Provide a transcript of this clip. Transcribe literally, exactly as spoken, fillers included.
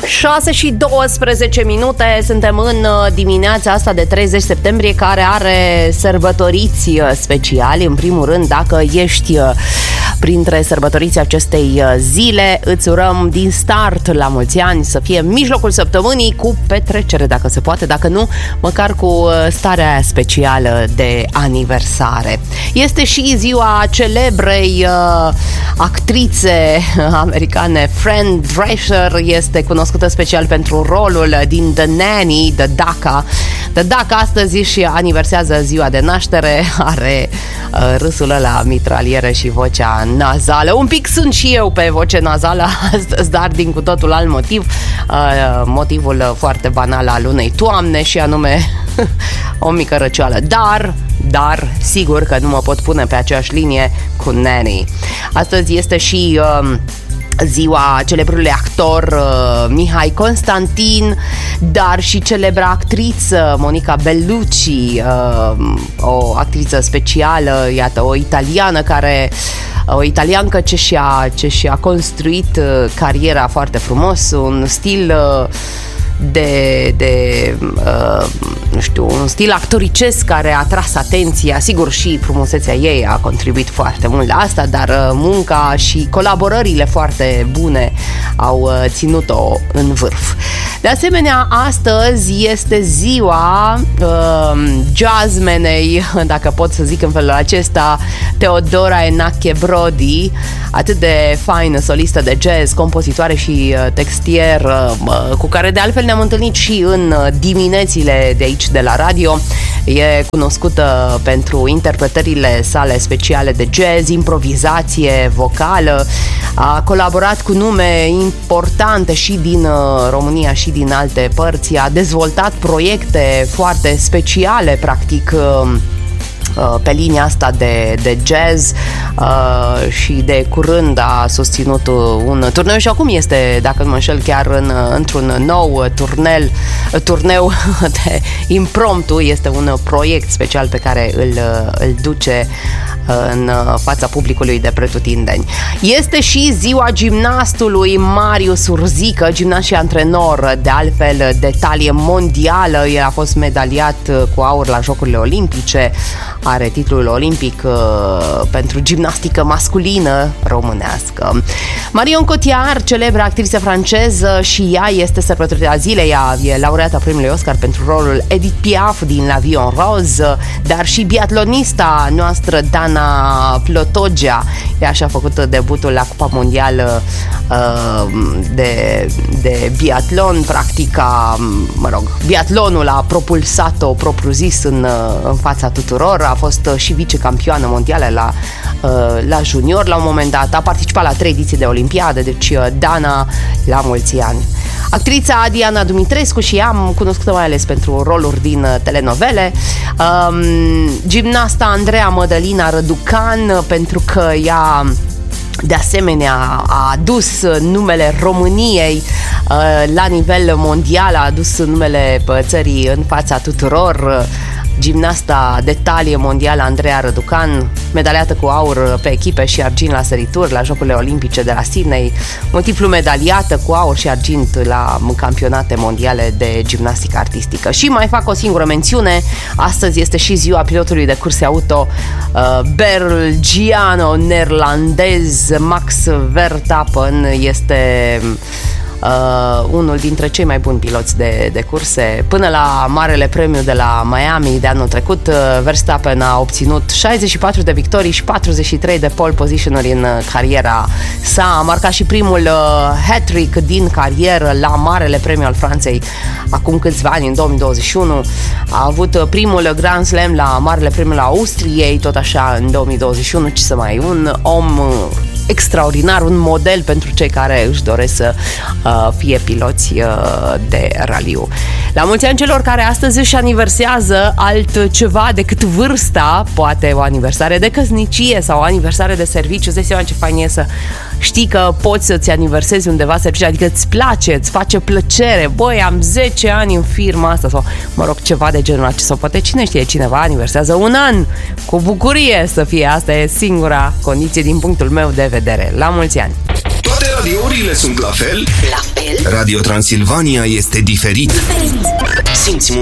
șase și douăsprezece minute, suntem în dimineața asta de treizeci septembrie, care are sărbătoriți speciali. În primul rând, dacă ești printre sărbătoriții acestei zile, îți urăm din start la mulți ani, să fie mijlocul săptămânii cu petrecere, dacă se poate, dacă nu, măcar cu starea specială de aniversare. Este și ziua celebrei uh, actrițe americane Fran Drescher. Este cunoscută special pentru rolul din The Nanny, The Daca. The Daca astăzi și aniversează ziua de naștere. Are uh, râsul ăla mitralieră și vocea nazală. Un pic sunt și eu pe voce nazală astăzi, dar din cu totul alt motiv. Uh, motivul foarte banal al unei toamne, și anume o mică răcioală. Dar, dar, sigur că nu mă pot pune pe aceeași linie cu Nanny. Astăzi este și uh, ziua celebrului actor uh, Mihai Constantin, dar și celebra actriță Monica Bellucci, uh, o actriță specială, iată, o italiană care o italiancă ce și-a, ce și-a construit uh, cariera foarte frumos, un stil uh, de, de uh, nu știu, un stil actoricesc care a tras atenția. Sigur, și frumusețea ei a contribuit foarte mult la asta, dar uh, munca și colaborările foarte bune au uh, ținut-o în vârf. De asemenea, astăzi este ziua uh, jazzmenei, dacă pot să zic în felul acesta, Teodora Enache Brody, atât de faină solistă de jazz, compozitoare și uh, textier, uh, cu care de altfel ne-am întâlnit și în diminețile de aici de la radio. E cunoscută pentru interpretările sale speciale de jazz, improvizație vocală. A colaborat cu nume importante și din România și din alte părți. A dezvoltat proiecte foarte speciale, practic, pe linia asta de, de jazz, uh, și de curând a susținut un turneu și acum este, dacă nu mă înșel, chiar în, într-un nou turnel, turneu de impromptu. Este un proiect special pe care îl, îl duce în fața publicului de pretutindeni. Este și ziua gimnastului Marius Urzică, gimnast și antrenor, de altfel de talie mondială. El a fost medaliat cu aur la Jocurile Olimpice, are titlul olimpic uh, pentru gimnastică masculină românească. Marion Cotillard, celebra actriță franceză, și ea este sărbătorită zilei. Ea e laureata premiului Oscar pentru rolul Edith Piaf din La Vie en Rose, dar și biatlonista noastră Dana Plotogea. Ea și-a făcut debutul la Cupa Mondială uh, de, de biatlon. Practica, mă rog, biatlonul a propulsat-o propriu-zis în, în fața tuturor. A fost și vicecampioană mondială la, la junior la un moment dat. A participat la trei ediții de olimpiadă, deci Dana, la mulți ani. Actrița Diana Dumitrescu, și ea am cunoscut-o mai ales pentru roluri din telenovele. Um, gimnasta Andreea Mădălina Răducan, pentru că ea de asemenea a adus numele României uh, la nivel mondial, a adus numele țării în fața tuturor. Gimnasta de talie mondială Andreea Răducan, medaliată cu aur pe echipe și argint la sărituri la Jocurile Olimpice de la Sydney, multiplu medaliată cu aur și argint la campionate mondiale de gimnastică artistică. Și mai fac o singură mențiune: astăzi este și ziua pilotului de curse auto uh, belgiano-neerlandez Max Verstappen. Este Uh, unul dintre cei mai buni piloți de, de curse. Până la Marele Premiu de la Miami de anul trecut, uh, Verstappen a obținut șaizeci și patru de victorii și patruzeci și trei de pole position-uri în uh, cariera sa. A marcat și primul uh, hat-trick din carieră la Marele Premiu al Franței acum câțiva ani, în două mii douăzeci și unu. A avut uh, primul Grand Slam la Marele Premiu la Austriei, tot așa, în două mii douăzeci și unu. Ce să mai, un om uh, extraordinar, un model pentru cei care își doresc să uh, fie piloți uh, de raliu. La mulți ani celor care astăzi își aniversează altceva decât vârsta, poate o aniversare de căsnicie sau o aniversare de serviciu. Îți dai seama ce fain e să știi că poți să-ți aniversezi undeva serviciu, adică îți place, îți face plăcere. Băi, am zece ani în firma asta, sau mă rog, ceva de genul acesta. Sau poate cine știe, cineva aniversează un an, cu bucurie să fie. Asta e singura condiție din punctul meu de vedere. La mulți ani! Toate radiourile sunt la fel. La fel? Radio Transilvania este diferit. Diferit. Simți